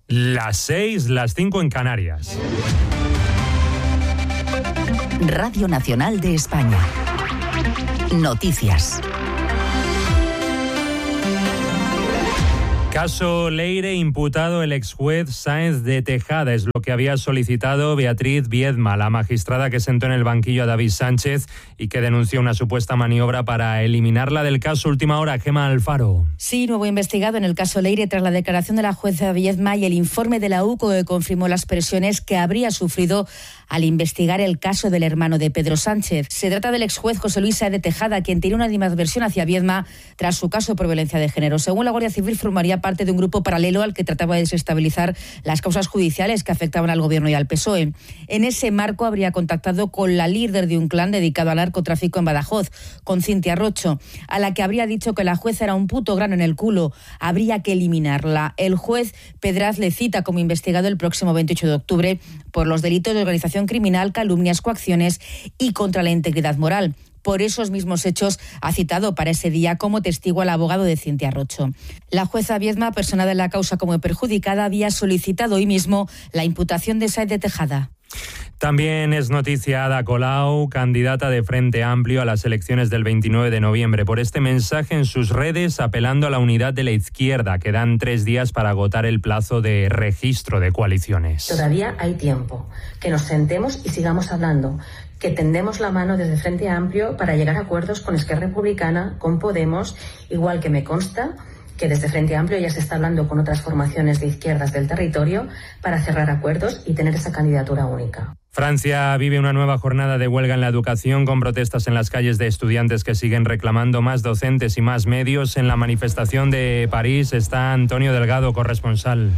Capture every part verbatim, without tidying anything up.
Las seis, las cinco en Canarias. Radio Nacional de España. Noticias. Caso Leire, imputado el exjuez Sáenz de Tejada, es lo que había solicitado Beatriz Viedma, la magistrada que sentó en el banquillo a David Sánchez y que denunció una supuesta maniobra para eliminarla del caso. Última hora, Gemma Alfaro. Sí, nuevo investigado en el caso Leire tras la declaración de la jueza Viedma y el informe de la U C O que confirmó las presiones que habría sufrido al investigar el caso del hermano de Pedro Sánchez. Se trata del exjuez José Luis Sáenz de Tejada, quien tiene una animadversión hacia Viedma tras su caso por violencia de género. Según la Guardia Civil, formaría parte de un grupo paralelo al que trataba de desestabilizar las causas judiciales que afectaban al Gobierno y al P S O E. En ese marco habría contactado con la líder de un clan dedicado al narcotráfico en Badajoz, con Cintia Rocho, a la que habría dicho que la jueza era un puto grano en el culo, habría que eliminarla. El juez Pedraz le cita como investigado el próximo veintiocho de octubre por los delitos de organización criminal, calumnias, coacciones y contra la integridad moral. Por esos mismos hechos ha citado para ese día como testigo al abogado de Cintia Rocho. La jueza Viedma, personada en la causa como perjudicada, había solicitado hoy mismo la imputación de Sáenz de Tejada. También es noticia Ada Colau, candidata de Frente Amplio a las elecciones del veintinueve de noviembre, por este mensaje en sus redes apelando a la unidad de la izquierda. Quedan tres días para agotar el plazo de registro de coaliciones. Todavía hay tiempo. Que nos sentemos y sigamos hablando. Que tendemos la mano desde Frente Amplio para llegar a acuerdos con Esquerra Republicana, con Podemos, igual que me consta que desde Frente Amplio ya se está hablando con otras formaciones de izquierdas del territorio para cerrar acuerdos y tener esa candidatura única. Francia vive una nueva jornada de huelga en la educación con protestas en las calles de estudiantes que siguen reclamando más docentes y más medios. En la manifestación de París está Antonio Delgado, corresponsal.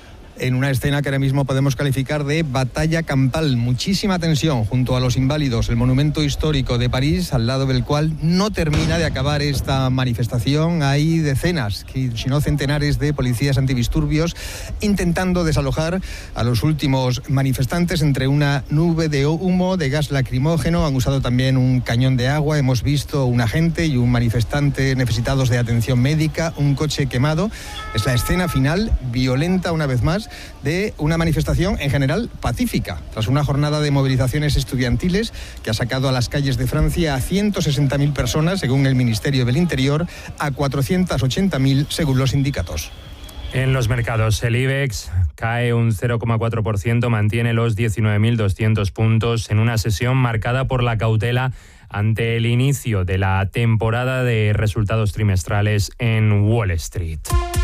En una escena que ahora mismo podemos calificar de batalla campal. Muchísima tensión junto a los Inválidos, el monumento histórico de París, al lado del cual no termina de acabar esta manifestación. Hay decenas, si no centenares, de policías antidisturbios intentando desalojar a los últimos manifestantes entre una nube de humo, de gas lacrimógeno. Han usado también un cañón de agua. Hemos visto un agente y un manifestante necesitados de atención médica, un coche quemado. Es la escena final, violenta una vez más, de una manifestación en general pacífica, tras una jornada de movilizaciones estudiantiles que ha sacado a las calles de Francia a ciento sesenta mil personas, según el Ministerio del Interior, a cuatrocientos ochenta mil, según los sindicatos. En los mercados, el IBEX cae un cero coma cuatro por ciento, mantiene los diecinueve mil doscientos puntos en una sesión marcada por la cautela ante el inicio de la temporada de resultados trimestrales en Wall Street.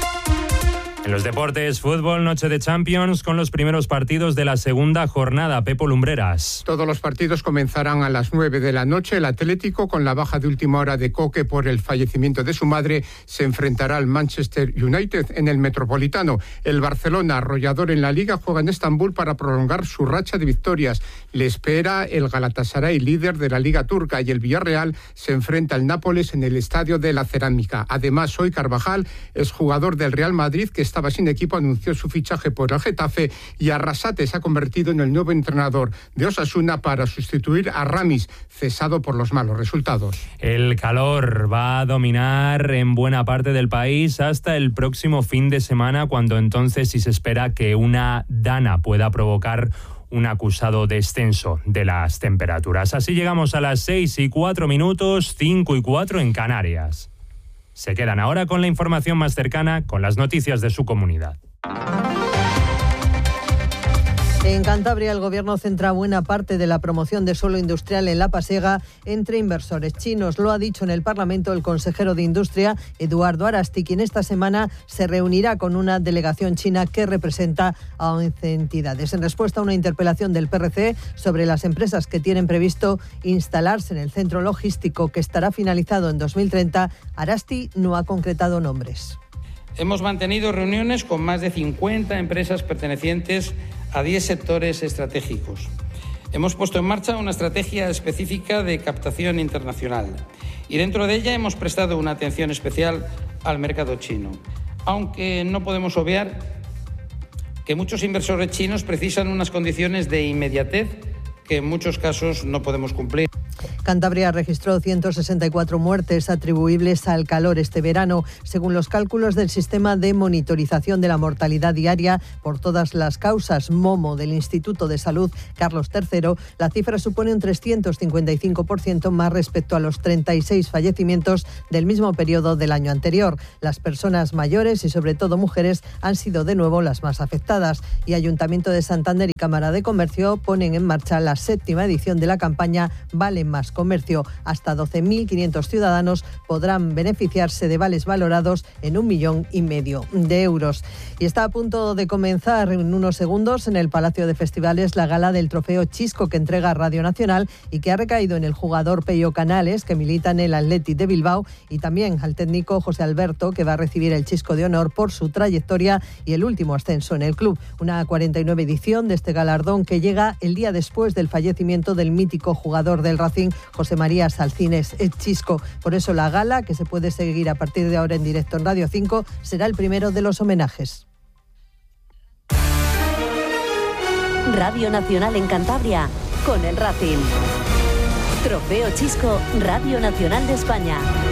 En los deportes, fútbol, noche de Champions con los primeros partidos de la segunda jornada. Pepo Lumbreras. Todos los partidos comenzarán a las nueve de la noche. El Atlético, con la baja de última hora de Coque por el fallecimiento de su madre, se enfrentará al Manchester United en el Metropolitano. El Barcelona, arrollador en la Liga, juega en Estambul para prolongar su racha de victorias. Le espera el Galatasaray, líder de la Liga Turca, y el Villarreal se enfrenta al Nápoles en el Estadio de la Cerámica. Además, hoy Carvajal, es jugador del Real Madrid, que está estaba sin equipo, anunció su fichaje por el Getafe, y Arrasate se ha convertido en el nuevo entrenador de Osasuna para sustituir a Ramis, cesado por los malos resultados. El calor va a dominar en buena parte del país hasta el próximo fin de semana, cuando entonces sí se espera que una dana pueda provocar un acusado descenso de las temperaturas. Así llegamos a las seis y cuatro minutos, cinco y cuatro en Canarias. Se quedan ahora con la información más cercana, con las noticias de su comunidad. En Cantabria, el Gobierno centra buena parte de la promoción de suelo industrial en La Pasega entre inversores chinos. Lo ha dicho en el Parlamento el consejero de Industria, Eduardo Arasti, quien esta semana se reunirá con una delegación china que representa a once entidades. En respuesta a una interpelación del P R C sobre las empresas que tienen previsto instalarse en el centro logístico que estará finalizado en dos mil treinta, Arasti no ha concretado nombres. Hemos mantenido reuniones con más de cincuenta empresas pertenecientes a diez sectores estratégicos. Hemos puesto en marcha una estrategia específica de captación internacional y dentro de ella hemos prestado una atención especial al mercado chino, aunque no podemos obviar que muchos inversores chinos precisan unas condiciones de inmediatez que en muchos casos no podemos cumplir. Cantabria registró ciento sesenta y cuatro muertes atribuibles al calor este verano, según los cálculos del Sistema de Monitorización de la Mortalidad Diaria por todas las causas, MOMO, del Instituto de Salud Carlos tercero. La cifra supone un trescientos cincuenta y cinco por ciento más respecto a los treinta y seis fallecimientos del mismo periodo del año anterior. Las personas mayores y sobre todo mujeres han sido de nuevo las más afectadas, y Ayuntamiento de Santander y Cámara de Comercio ponen en marcha la séptima edición de la campaña Vale Más Comercio. Hasta doce mil quinientos ciudadanos podrán beneficiarse de vales valorados en un millón y medio de euros. Y está a punto de comenzar en unos segundos en el Palacio de Festivales la gala del Trofeo Chisco que entrega Radio Nacional y que ha recaído en el jugador Pello Canales, que milita en el Athletic de Bilbao, y también al técnico José Alberto, que va a recibir el Chisco de Honor por su trayectoria y el último ascenso en el club. Una cuarenta y nueve edición de este galardón que llega el día después del fallecimiento del mítico jugador del Racing, José María Salcines Chisco. Por eso la gala, que se puede seguir a partir de ahora en directo en Radio cinco, será el primero de los homenajes. Radio Nacional en Cantabria, con el Racing. Trofeo Chisco, Radio Nacional de España.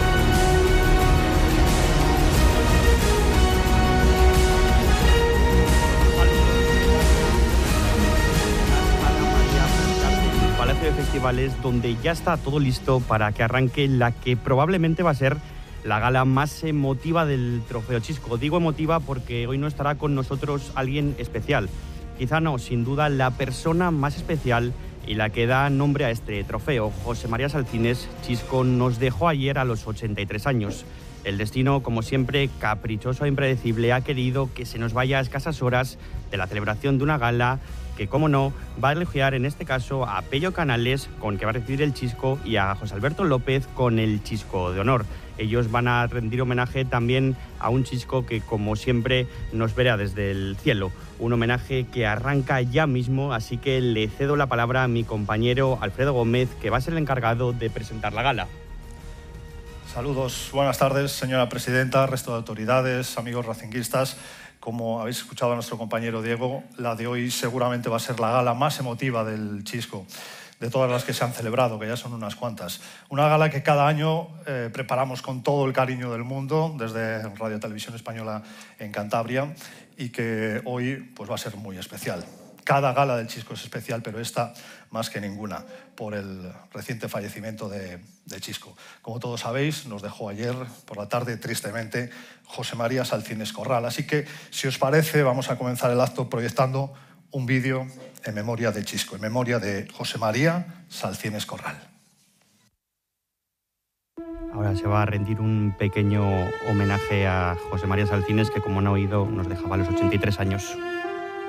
Palacio de Festivales, donde ya está todo listo para que arranque la que probablemente va a ser la gala más emotiva del Trofeo Chisco. Digo emotiva porque hoy no estará con nosotros alguien especial. Quizá no, sin duda, la persona más especial y la que da nombre a este trofeo. José María Salcines Chisco nos dejó ayer a los ochenta y tres años. El destino, como siempre, caprichoso e impredecible, ha querido que se nos vaya a escasas horas de la celebración de una gala que, como no, va a elogiar en este caso a Pello Canales, con que va a recibir el Chisco, y a José Alberto López con el Chisco de Honor. Ellos van a rendir homenaje también a un Chisco que, como siempre, nos verá desde el cielo. Un homenaje que arranca ya mismo, así que le cedo la palabra a mi compañero Alfredo Gómez, que va a ser el encargado de presentar la gala. Saludos, buenas tardes, señora presidenta, resto de autoridades, amigos racinguistas. Como habéis escuchado a nuestro compañero Diego, la de hoy seguramente va a ser la gala más emotiva del Chisco, de todas las que se han celebrado, que ya son unas cuantas. Una gala que cada año eh, preparamos con todo el cariño del mundo, desde Radio Televisión Española en Cantabria, y que hoy pues, va a ser muy especial. Cada gala del Chisco es especial, pero esta más que ninguna, por el reciente fallecimiento de, de Chisco. Como todos sabéis, nos dejó ayer por la tarde, tristemente, José María Salcines Corral. Así que, si os parece, vamos a comenzar el acto proyectando un vídeo en memoria de Chisco, en memoria de José María Salcines Corral. Ahora se va a rendir un pequeño homenaje a José María Salcines, que, como han oído, nos dejaba a los ochenta y tres años.